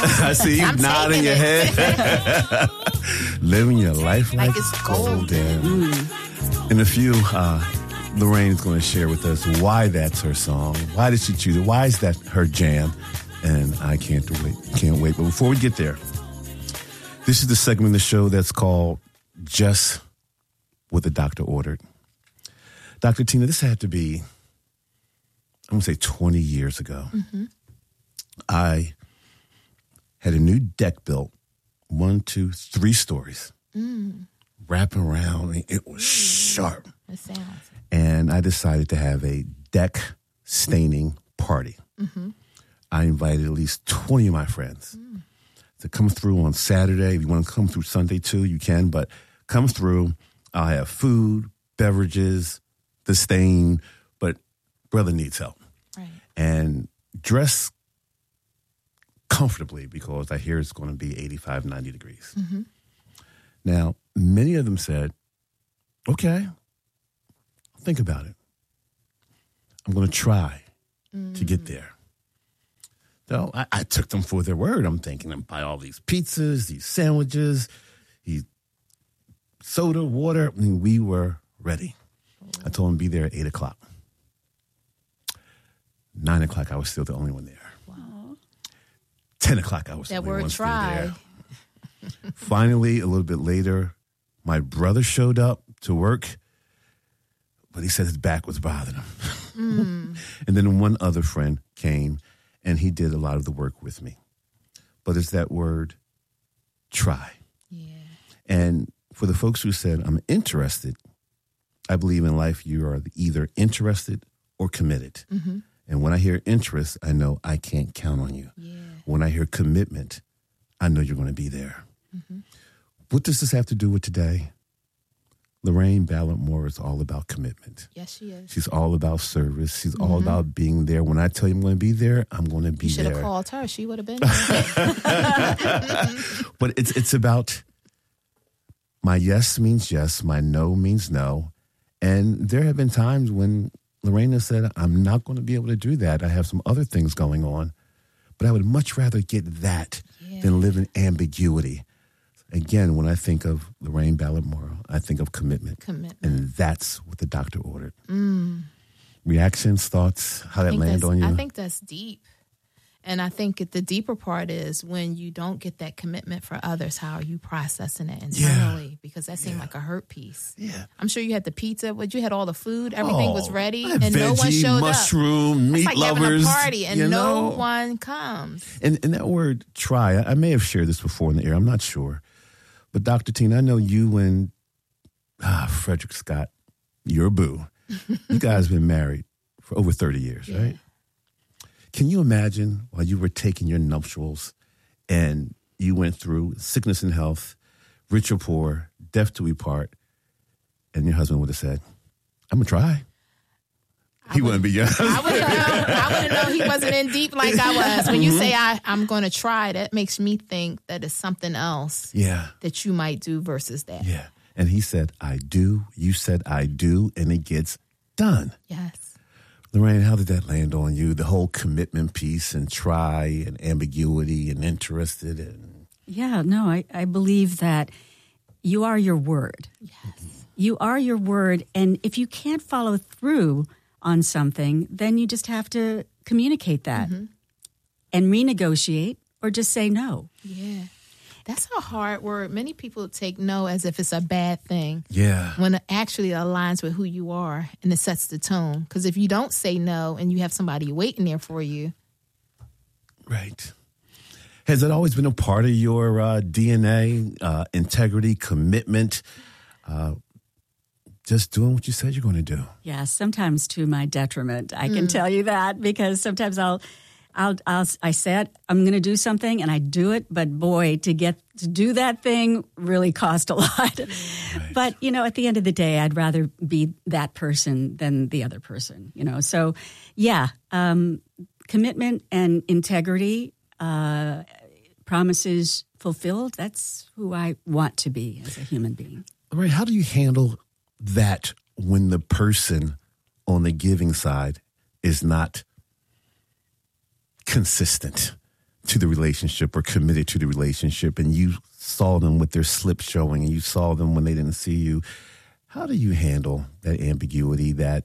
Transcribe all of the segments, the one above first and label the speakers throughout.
Speaker 1: I see you nodding your head. Living your life like it's golden. In a few, Lorraine's going to share with us why that's her song. Why did she choose it? Why is that her jam? And I can't wait. But before we get there, this is the segment of the show that's called Just What the Doctor Ordered. Dr. Tina, this had to be, I'm going to say 20 years ago. Mm-hmm. I had a new deck built, 1, 2, 3 stories, wrapping around. It was sharp.
Speaker 2: It sounds.
Speaker 1: And I decided to have a deck staining party. Mm-hmm. I invited at least 20 of my friends to come through on Saturday. If you want to come through Sunday too, you can, but come through. I'll have food, beverages, the stain, but brother needs help.
Speaker 2: Right.
Speaker 1: And dress comfortably because I hear it's going to be 85, 90 degrees. Mm-hmm. Now, many of them said, okay, think about it. I'm going to try to get there. So I took them for their word. I'm thinking I'm buy all these pizzas, these sandwiches, these soda, water. I mean, we were ready. I told them to be there at 8 o'clock. 9 o'clock, I was still the only one there.
Speaker 2: Wow.
Speaker 1: 10 o'clock, I was the
Speaker 2: that
Speaker 1: only
Speaker 2: word
Speaker 1: one
Speaker 2: try.
Speaker 1: still there. Finally, a little bit later, my brother showed up to work, but he said his back was bothering him. And then one other friend came, and he did a lot of the work with me. But it's that word, try.
Speaker 2: Yeah.
Speaker 1: And for the folks who said, I'm interested, I believe in life you are either interested or committed. Mm-hmm. And when I hear interest, I know I can't count on you.
Speaker 2: Yeah.
Speaker 1: When I hear commitment, I know you're going to be there. Mm-hmm. What does this have to do with today? Lorraine Ballard Moore is all about commitment.
Speaker 2: Yes, she is.
Speaker 1: She's all about service. She's all about being there. When I tell you I'm going to be there, I'm going to be
Speaker 2: you
Speaker 1: there.
Speaker 2: should have called her. She would have been there.
Speaker 1: But it's about my yes means yes, my no means no. And there have been times when Lorraine has said, I'm not going to be able to do that. I have some other things going on. But I would much rather get that than live in ambiguity. Again, when I think of Lorraine Ballard Moore, I think of commitment. And that's what the doctor ordered. Reactions, thoughts, how that land on you?
Speaker 2: I think that's deep. And I think the deeper part is when you don't get that commitment for others, how are you processing it internally? Yeah. Because that seemed like a hurt piece.
Speaker 1: Yeah.
Speaker 2: I'm sure you had the pizza, but you had all the food, everything was ready, and
Speaker 1: veggie,
Speaker 2: no one showed
Speaker 1: mushroom,
Speaker 2: up.
Speaker 1: meat
Speaker 2: it's like
Speaker 1: lovers.
Speaker 2: Having a party and no one comes.
Speaker 1: And that word try, I may have shared this before in the air, I'm not sure. But Dr. Tina, I know you and Frederick Scott, your boo, you guys been married for over 30 years, right? Can you imagine while you were taking your nuptials and you went through sickness and health, rich or poor, death till we part, and your husband would have said, I'm going to try. He wouldn't be young.
Speaker 2: I wouldn't know he wasn't in deep like I was. When you say I'm going to try, that makes me think that it's something else that you might do versus that.
Speaker 1: Yeah. And he said, I do. You said, I do. And it gets done.
Speaker 2: Yes.
Speaker 1: Lorraine, how did that land on you? The whole commitment piece and try and ambiguity and interested.
Speaker 3: Yeah, no, I believe that you are your word.
Speaker 2: Yes.
Speaker 3: You are your word. And if you can't follow through on something, then you just have to communicate that and renegotiate or just say no.
Speaker 2: Yeah. That's a hard word. Many people take no as if it's a bad thing.
Speaker 1: Yeah.
Speaker 2: When it actually aligns with who you are and it sets the tone. Because if you don't say no and you have somebody waiting there for you.
Speaker 1: Right. Has it always been a part of your DNA, integrity, commitment, just doing what you said you're going to do?
Speaker 3: Yeah, sometimes to my detriment. I can tell you that because sometimes I said I'm going to do something and I do it, but boy, to do that thing really cost a lot. Right. But at the end of the day, I'd rather be that person than the other person. So yeah, commitment and integrity, promises fulfilled. That's who I want to be as a human being.
Speaker 1: All right, how do you handle that when the person on the giving side is not consistent? to the relationship or committed to the relationship, and you saw them with their slip showing, and you saw them when they didn't see you. How do you handle that ambiguity, that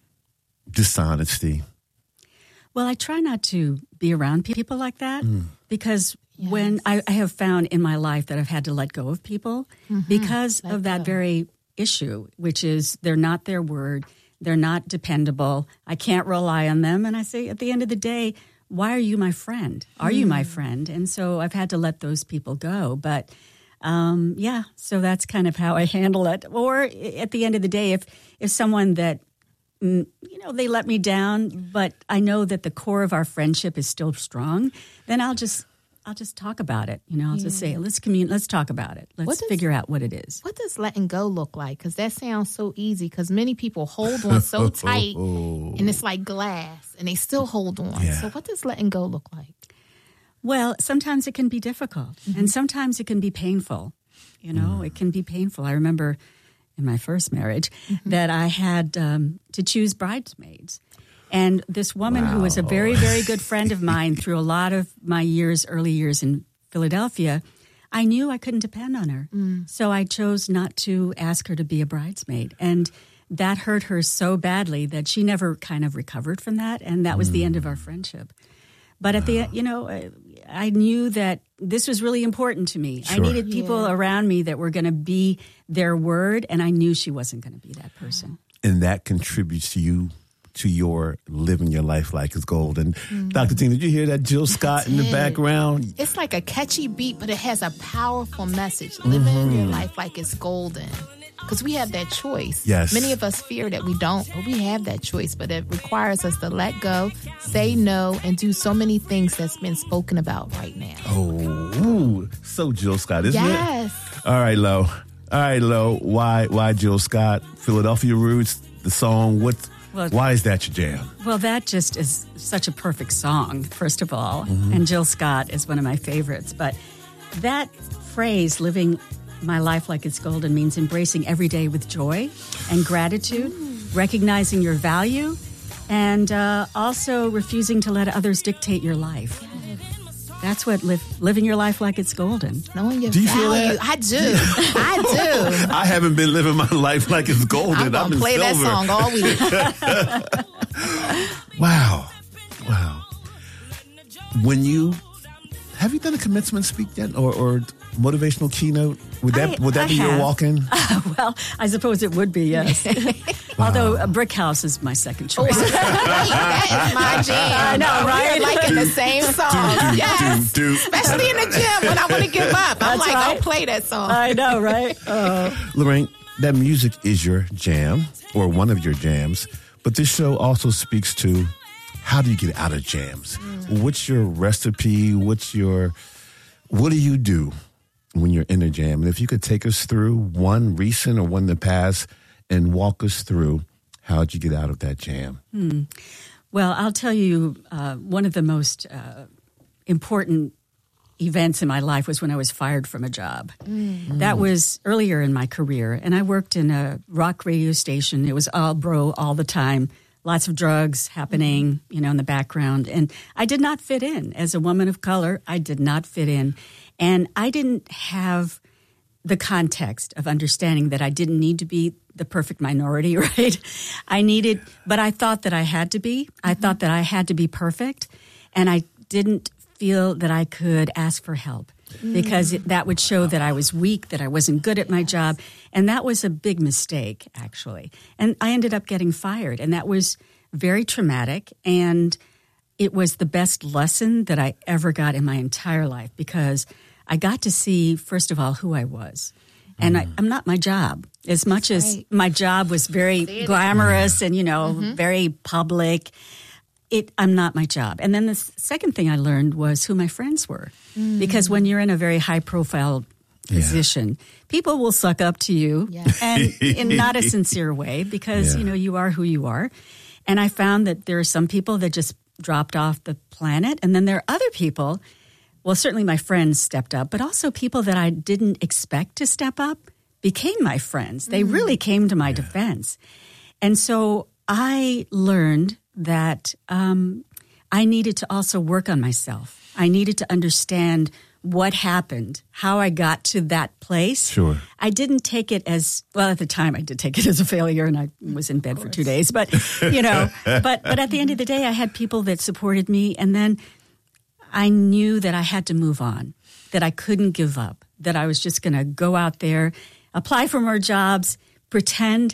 Speaker 1: dishonesty?
Speaker 3: Well, I try not to be around people like that because when I have found in my life that I've had to let go of people because of that very issue, which is they're not their word, they're not dependable, I can't rely on them. And I say at the end of the day, why are you my friend? Are you my friend? And so I've had to let those people go. But so that's kind of how I handle it. Or at the end of the day, if someone that, they let me down, but I know that the core of our friendship is still strong, then I'll just talk about it. I'll just say, let's talk about it. Let's figure out what it is.
Speaker 2: What does letting go look like? Because that sounds so easy, because many people hold on so tight and it's like glass and they still hold on.
Speaker 1: Yeah.
Speaker 2: So what does letting go look like?
Speaker 3: Well, sometimes it can be difficult and sometimes it can be painful. It can be painful. I remember in my first marriage that I had to choose bridesmaids. And this woman who was a very, very good friend of mine through a lot of my early years in Philadelphia, I knew I couldn't depend on her. So I chose not to ask her to be a bridesmaid. And that hurt her so badly that she never kind of recovered from that. And that was the end of our friendship. But at the end, I knew that this was really important to me. Sure. I needed people around me that were going to be their word, and I knew she wasn't going to be that person.
Speaker 1: And that contributes to your living your life like it's gold. And Dr. Tina, did you hear that Jill Scott in the background?
Speaker 2: It's like a catchy beat, but it has a powerful message. Living your life like it's golden. Because we have that choice.
Speaker 1: Yes.
Speaker 2: Many of us fear that we don't, but we have that choice. But it requires us to let go, say no, and do so many things that's been spoken about right now.
Speaker 1: Oh, so Jill Scott, isn't it?
Speaker 2: Yes.
Speaker 1: All right, Lo. Why Jill Scott? Philadelphia Roots, the song. Why is that your jam?
Speaker 3: Well, that just is such a perfect song, first of all. And Jill Scott is one of my favorites. But that phrase, living my life like it's golden, means embracing every day with joy and gratitude, recognizing your value, and also refusing to let others dictate your life. That's what living your life like it's golden.
Speaker 2: Knowing your
Speaker 1: do you
Speaker 2: value.
Speaker 1: feel that?
Speaker 2: I do.
Speaker 1: I haven't been living my life like it's golden.
Speaker 2: I'm going to play
Speaker 1: silver.
Speaker 2: that song all week.
Speaker 1: Wow. Have you done a commencement speak yet, or motivational keynote? Would that be your walk-in?
Speaker 3: Well, I suppose it would be, yes. Although a brick house is my second choice.
Speaker 2: That is my jam.
Speaker 3: I know, right?
Speaker 2: We're liking the same song. Yes. Especially in the gym when I want to give up. I'm like, I'll play that song.
Speaker 3: I know, right?
Speaker 1: Lorraine, that music is your jam, or one of your jams, but this show also speaks to how do you get out of jams? What's your recipe? What do you do when you're in a jam? And if you could take us through one recent or one in the past and walk us through how did you get out of that jam?
Speaker 3: Well, I'll tell you, one of the most important events in my life was when I was fired from a job. That was earlier in my career, and I worked in a rock radio station. It was all bro all the time. Lots of drugs happening, in the background. And I did not fit in. As a woman of color, I did not fit in. And I didn't have the context of understanding that I didn't need to be the perfect minority, right? But I thought that I had to be. I thought that I had to be perfect. And I didn't feel that I could ask for help because that would show that I was weak, that I wasn't good at my job. And that was a big mistake, actually. And I ended up getting fired. And that was very traumatic. And it was the best lesson that I ever got in my entire life because I got to see, first of all, who I was. And I'm not my job. As much as my job was very glamorous and, very public, I'm not my job. And then the second thing I learned was who my friends were. Because when you're in a very high-profile position, people will suck up to you and in not a sincere way because, you are who you are. And I found that there are some people that just dropped off the planet. And then there are other people, well, certainly my friends stepped up, but also people that I didn't expect to step up became my friends. They really came to my defense. And so I learned that I needed to also work on myself. I needed to understand what happened, how I got to that place.
Speaker 1: Sure.
Speaker 3: I didn't take it as, well, at the time I did take it as a failure, and I was in bed for 2 days. But, but at the end of the day, I had people that supported me. And then I knew that I had to move on, that I couldn't give up, that I was just going to go out there, apply for more jobs, pretend.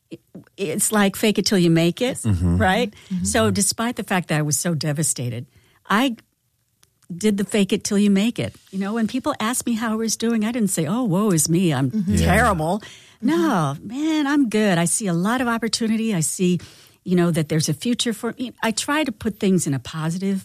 Speaker 3: It's like fake it till you make it, right? Mm-hmm. So despite the fact that I was so devastated, I did the fake it till you make it. When people asked me how I was doing, I didn't say, oh, woe is me, I'm terrible. Mm-hmm. No, man, I'm good. I see a lot of opportunity. I see, that there's a future for me. I try to put things in a positive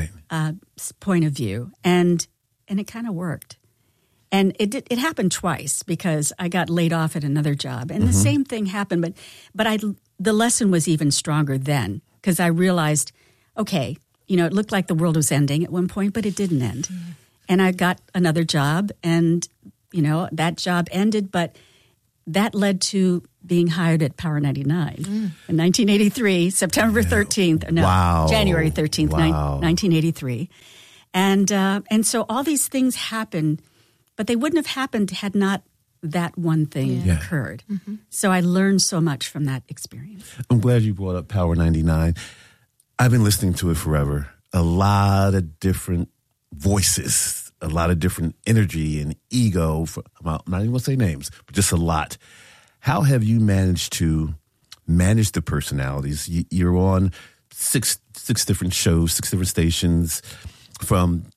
Speaker 3: point of view, and it kind of worked. And it happened twice because I got laid off at another job, and the same thing happened. But the lesson was even stronger then because I realized, okay, it looked like the world was ending at one point, but it didn't end. Mm. And I got another job, and that job ended, but that led to being hired at Power 99 in 1983, September 13th. No, wow. January 13th, 1983. And so all these things happened. But they wouldn't have happened had not that one thing occurred. Mm-hmm. So I learned so much from that experience.
Speaker 1: I'm glad you brought up Power 99. I've been listening to it forever. A lot of different voices, a lot of different energy and ego. I'm not even going to say names, but just a lot. How have you managed to manage the personalities? You're on six different shows, 6 different stations, from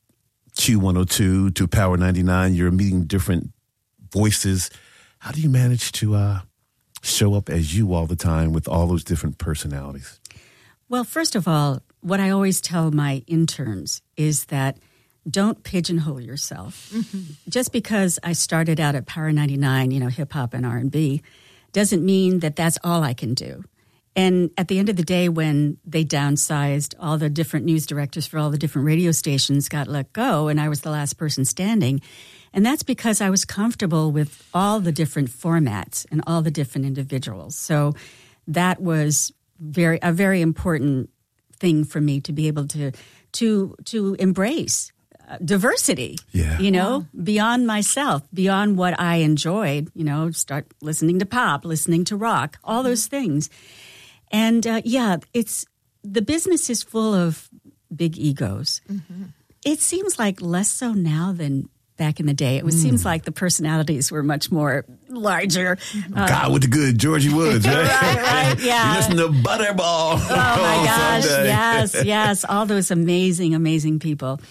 Speaker 1: Q102 to Power 99. You're meeting different voices. How do you manage to show up as you all the time with all those different personalities?
Speaker 3: Well, first of all, what I always tell my interns is that don't pigeonhole yourself. Mm-hmm. Just because I started out at Power 99, hip hop and R&B, doesn't mean that that's all I can do. And at the end of the day, when they downsized, all the different news directors for all the different radio stations got let go, and I was the last person standing. And that's because I was comfortable with all the different formats and all the different individuals. So that was a very important thing for me to be able to embrace diversity, beyond myself, beyond what I enjoyed, start listening to pop, listening to rock, all those things. And it's the business is full of big egos. Mm-hmm. It seems like less so now than back in the day. It seems like the personalities were much more larger.
Speaker 1: God with the good Georgie Woods, right?
Speaker 3: right, yeah.
Speaker 1: You listen to Butterball.
Speaker 3: Oh my gosh, yes, all those amazing people.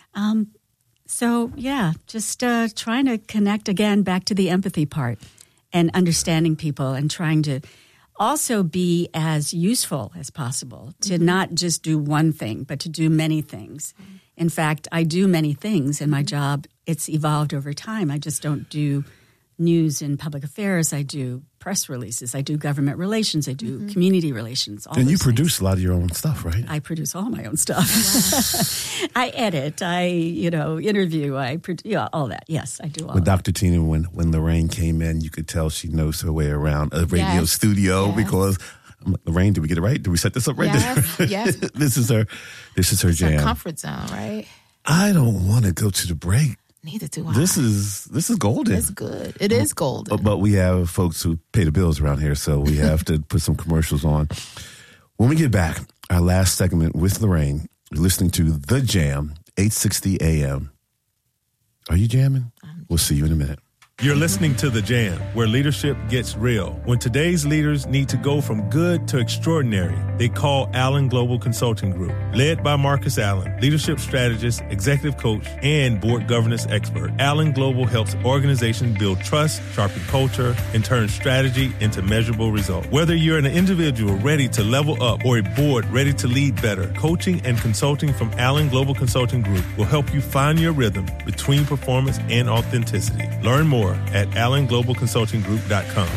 Speaker 3: Just trying to connect again back to the empathy part and understanding people and trying to also be as useful as possible, to not just do one thing, but to do many things. In fact, I do many things in my job. It's evolved over time. I just don't do news and public affairs. I do press releases. I do government relations. I do community relations.
Speaker 1: And you produce a lot of your own stuff, right?
Speaker 3: I produce all my own stuff. Wow. I edit. I interview. I all that. Yes, I do all.
Speaker 1: With Dr. Tina, when Lorraine came in, you could tell she knows her way around a radio studio because. Lorraine, did we get it right? Did we set this up right?
Speaker 2: Yes.
Speaker 1: This is her jam.
Speaker 2: Her comfort zone, right?
Speaker 1: I don't want to go to the break.
Speaker 2: Neither do I.
Speaker 1: This is golden.
Speaker 2: It's good. It is golden.
Speaker 1: But we have folks who pay the bills around here, so we have to put some commercials on. When we get back, our last segment with Lorraine, you're listening to The Jam, 860 AM. Are you jamming? We'll see you in a minute.
Speaker 4: You're listening to The Jam, where leadership gets real. When today's leaders need to go from good to extraordinary, they call Allen Global Consulting Group. Led by Marcus Allen, leadership strategist, executive coach, and board governance expert, Allen Global helps organizations build trust, sharpen culture, and turn strategy into measurable results. Whether you're an individual ready to level up or a board ready to lead better, coaching and consulting from Allen Global Consulting Group will help you find your rhythm between performance and authenticity. Learn more at allenglobalconsultinggroup.com.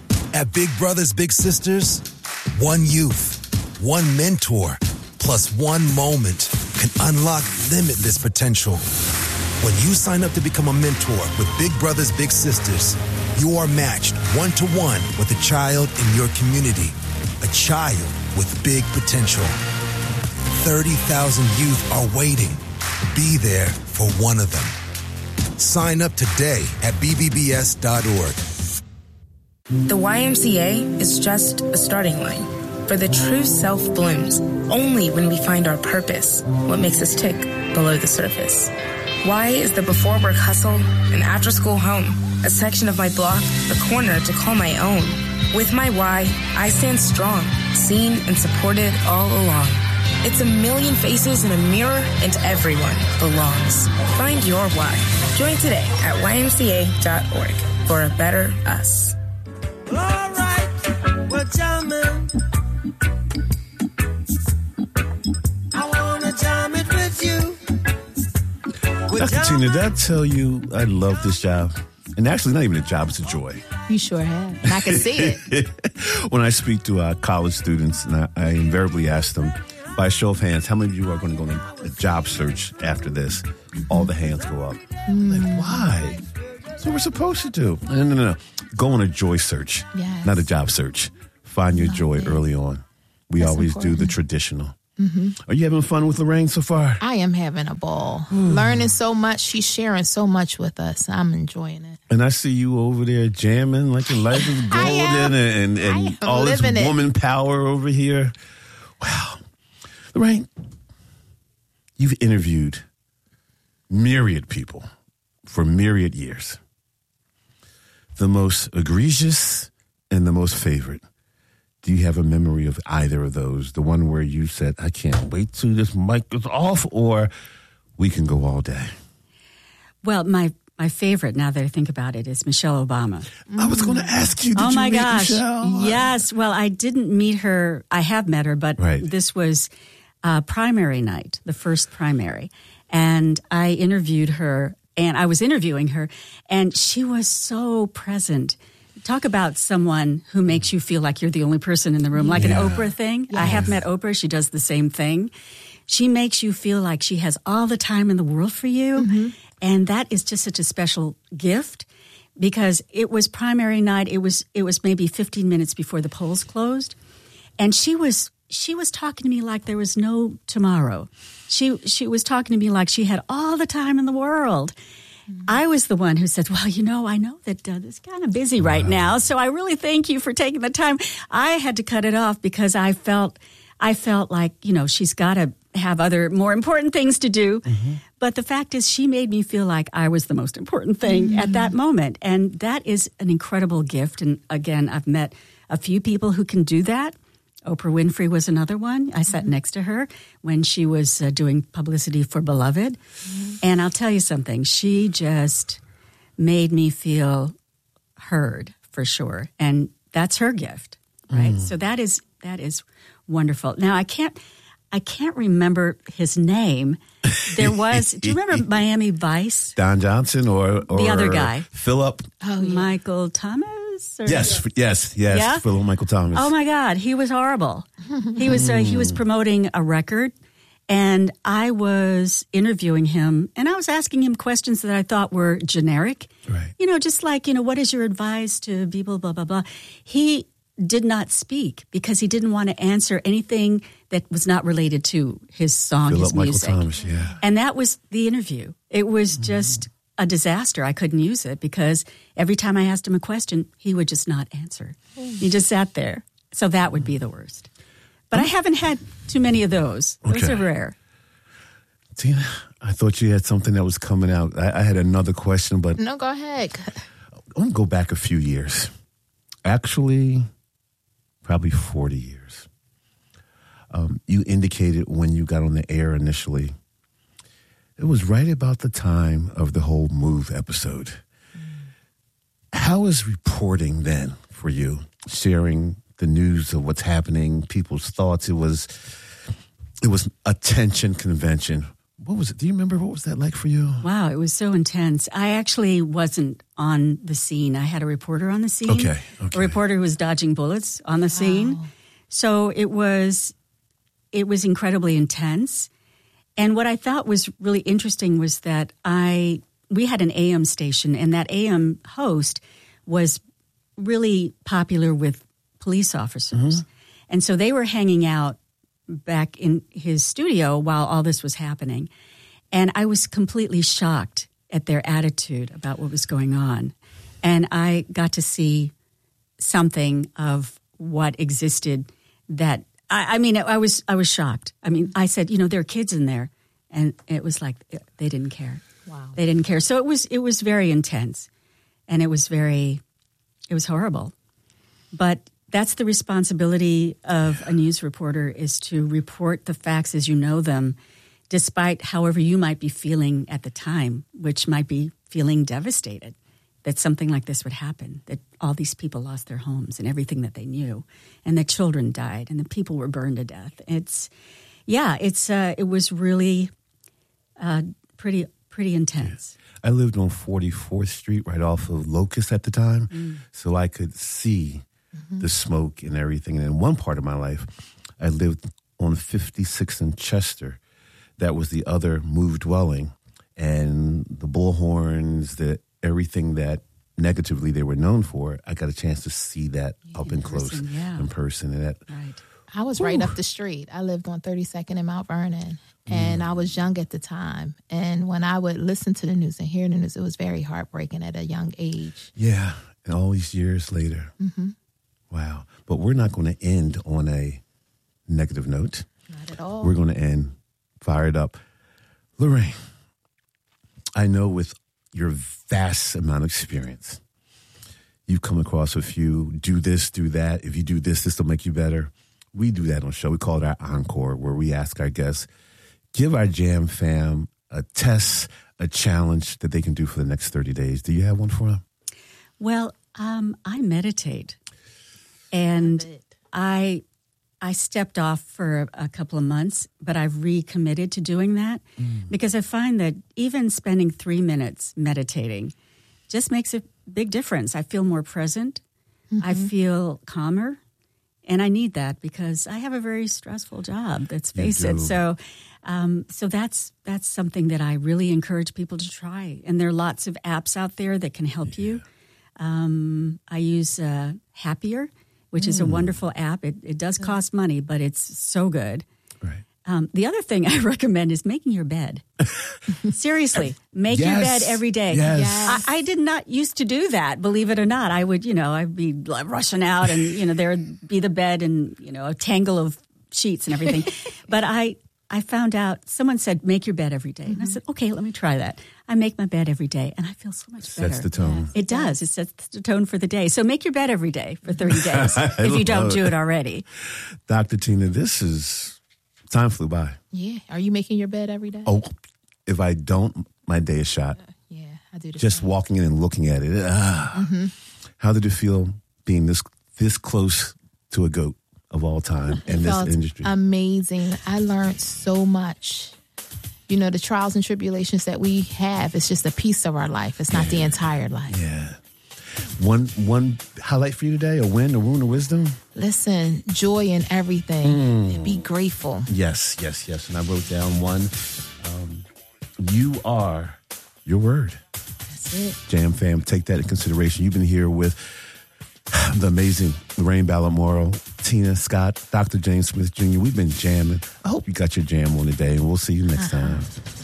Speaker 5: At Big Brothers Big Sisters, one youth, one mentor, plus one moment can unlock limitless potential. When you sign up to become a mentor with Big Brothers Big Sisters, you are matched 1-to-1 with a child in your community, a child with big potential. 30,000 youth are waiting. Be there for one of them. Sign up today at bbbs.org.
Speaker 6: The YMCA is just a starting line, for the true self blooms only when we find our purpose, what makes us tick below the surface. Y is the before work hustle, an after school home, a section of my block, a corner to call my own. With my Y, I stand strong, seen and supported all along. It's a million faces in a mirror, and everyone belongs. Find your why. Join today at ymca.org for a better us.
Speaker 7: All right, well, jamming. I want to jam it with you.
Speaker 1: Dr. Tina, did I tell you I love this job? And actually, not even a job, it's a joy.
Speaker 2: You sure have. And I can see it.
Speaker 1: When I speak to college students, and I invariably ask them, by a show of hands, how many of you are going to go on a job search after this? All the hands go up. Like, why? That's what we're supposed to do. No. Go on a joy search, not a job search. Find your joy early on. We always do the traditional. Are you having fun with Lorraine so far?
Speaker 2: I am having a ball. Learning so much. She's sharing so much with us. I'm enjoying it.
Speaker 1: And I see you over there jamming like your life is golden and all this woman power over here. Wow. Lorraine, you've interviewed myriad people for myriad years. The most egregious and the most favorite. Do you have a memory of either of those? The one where you said, I can't wait till this mic is off, or we can go all day?
Speaker 3: Well, my favorite, now that I think about it, is Michelle Obama.
Speaker 1: I was going to ask you, did you meet Michelle?
Speaker 3: Yes. Well, I didn't meet her. I have met her, but this was primary night, the first primary. And I interviewed her, and I was interviewing her, and she was so present. Talk about someone who makes you feel like you're the only person in the room, like an Oprah thing. Yes. I have met Oprah. She does the same thing. She makes you feel like she has all the time in the world for you. And that is just such a special gift, because it was primary night. It was maybe 15 minutes before the polls closed. And she was talking to me like there was no tomorrow. She was talking to me like she had all the time in the world. I was the one who said, well, I know that it's kind of busy right now, so I really thank you for taking the time. I had to cut it off because I felt like, she's got to have other more important things to do. But the fact is, she made me feel like I was the most important thing at that moment. And that is an incredible gift. And again, I've met a few people who can do that. Oprah Winfrey was another one. I sat next to her when she was doing publicity for Beloved. And I'll tell you something. She just made me feel heard, for sure. And that's her gift, right? So that is wonderful. Now, I can't remember his name. There was, do you remember Miami Vice?
Speaker 1: Don Johnson or
Speaker 3: the other guy?
Speaker 1: Philip.
Speaker 3: Michael Thomas?
Speaker 1: Yes. Yeah? Philip Michael Thomas.
Speaker 3: Oh my God, he was horrible. He was promoting a record, and I was interviewing him, and I was asking him questions that I thought were generic.
Speaker 1: Right.
Speaker 3: Just like, what is your advice to people, blah, blah, blah. He did not speak because he didn't want to answer anything that was not related to his song, his music.
Speaker 1: Michael Thomas, yeah.
Speaker 3: And that was the interview. It was just a disaster. I couldn't use it because every time I asked him a question, he would just not answer. He just sat there. So that would be the worst. But I haven't had too many of those. Those are rare.
Speaker 1: Tina, I thought you had something that was coming out. I had another question, but...
Speaker 2: No, go ahead.
Speaker 1: I want to go back a few years. Actually, probably 40 years. You indicated when you got on the air initially, it was right about the time of the whole Move episode. How was reporting then for you? Sharing the news of what's happening, people's thoughts. It was attention convention. What was it? Do you remember what was that like for you?
Speaker 3: Wow, it was so intense. I actually wasn't on the scene. I had a reporter on the scene.
Speaker 1: Okay.
Speaker 3: A reporter who was dodging bullets on the scene. So it was incredibly intense. And what I thought was really interesting was that we had an AM station, and that AM host was really popular with police officers. And so they were hanging out back in his studio while all this was happening. And I was completely shocked at their attitude about what was going on. And I got to see something of what existed that, I was shocked. I mean, I said, there are kids in there. And it was like they didn't care.
Speaker 2: Wow.
Speaker 3: They didn't care. So it was very intense. And it was horrible. But that's the responsibility of a news reporter, is to report the facts as you know them, despite however you might be feeling at the time, which might be feeling devastated that something like this would happen, that all these people lost their homes and everything that they knew, and that children died and the people were burned to death. It was really pretty intense.
Speaker 1: I lived on 44th Street right off of Locust at the time, so I could see the smoke and everything. And in one part of my life, I lived on 56th and Chester. That was the other move dwelling. And the bullhorns, everything that negatively they were known for, I got a chance to see that up and close in person. And
Speaker 3: right.
Speaker 2: I was right up the street. I lived on 32nd in Mount Vernon, and I was young at the time. And when I would listen to the news and hear the news, it was very heartbreaking at a young age.
Speaker 1: Yeah, and all these years later. Mm-hmm. Wow. But we're not going to end on a negative note.
Speaker 2: Not at all.
Speaker 1: We're going to end fired up. Lorraine, I know with your vast amount of experience, you've come across a few, do this, do that. If you do this, this will make you better. We do that on the show. We call it our encore, where we ask our guests, give our Jam fam a test, a challenge that they can do for the next 30 days. Do you have one for them?
Speaker 3: Well, I meditate. And I stepped off for a couple of months, but I've recommitted to doing that because I find that even spending 3 minutes meditating just makes a big difference. I feel more present. I feel calmer. And I need that because I have a very stressful job, let's face it. So that's something that I really encourage people to try. And there are lots of apps out there that can help you. I use Happier, which is a wonderful app. It does cost money, but it's so good.
Speaker 1: Right.
Speaker 3: The other thing I recommend is making your bed. Seriously, make your bed every day.
Speaker 1: Yes.
Speaker 3: I did not used to do that, believe it or not. I would, I'd be rushing out and, there would be the bed and, a tangle of sheets and everything. But I found out, someone said, make your bed every day. And I said, okay, let me try that. I make my bed every day, and I feel so much better.
Speaker 1: Sets the tone.
Speaker 3: It does. It sets the tone for the day. So make your bed every day for 30 days if you don't do it already.
Speaker 1: Dr. Tina, time flew by.
Speaker 2: Yeah. Are you making your bed every day?
Speaker 1: Oh, if I don't, my day is shot.
Speaker 2: Yeah, I do the
Speaker 1: Just
Speaker 2: same.
Speaker 1: walking in and looking at it. How did it feel being this close to a GOAT of all time in this industry?
Speaker 2: Amazing. I learned so much. The trials and tribulations that we have, it's just a piece of our life. It's not the entire life.
Speaker 1: Yeah. One highlight for you today, a win, a wound, a wisdom?
Speaker 2: Listen, joy in everything. Be grateful.
Speaker 1: Yes. And I wrote down one. You are your word.
Speaker 2: That's it.
Speaker 1: Jam fam, take that in consideration. You've been here with the amazing Lorraine Ballamoro, Tina Scott, Dr. James Smith Jr. We've been jamming. I hope you got your jam on today, and we'll see you next time.